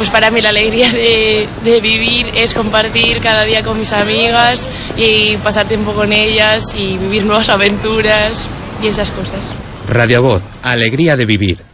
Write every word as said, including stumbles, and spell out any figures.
pues para mí la alegría de, de vivir es compartir cada día con mis amigas y pasar tiempo con ellas y vivir nuevas aventuras y esas cosas. Radio Voz, alegría de vivir.